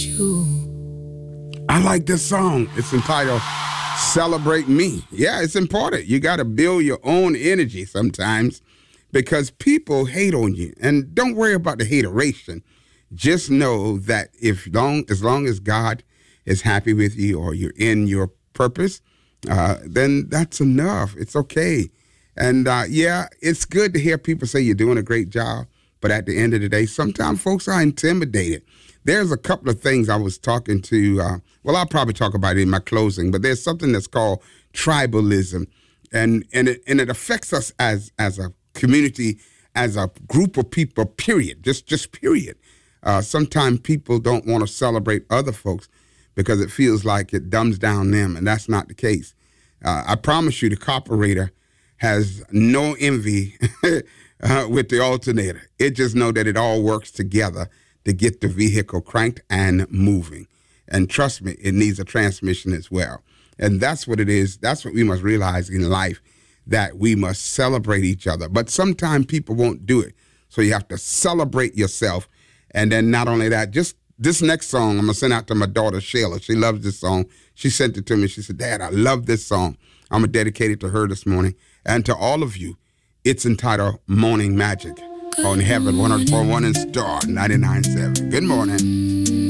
I like this song. It's entitled Celebrate Me. Yeah, it's important. You got to build your own energy sometimes because people hate on you. And don't worry about the hateration. Just know that as long as God is happy with you or you're in your purpose, then that's enough. It's okay. And yeah, it's good to hear people say you're doing a great job. But at the end of the day, sometimes folks are intimidated. There's a couple of things I was talking to, well, I'll probably talk about it in my closing, but there's something that's called tribalism. And it affects us as a community, as a group of people, period, just period. Sometimes people don't want to celebrate other folks because it feels like it dumbs down them, and that's not the case. I promise you the carburetor has no envy with the alternator. It just know that it all works together to get the vehicle cranked and moving. And trust me, it needs a transmission as well. And that's what it is. That's what we must realize in life, that we must celebrate each other. But sometimes people won't do it. So you have to celebrate yourself. And then not only that, just this next song, I'm going to send out to my daughter, Shayla. She loves this song. She sent it to me. She said, Dad, I love this song. I'm going to dedicate it to her this morning. And to all of you, it's entitled Morning Magic on Heaven 104.1 and Star 99.7. Good morning.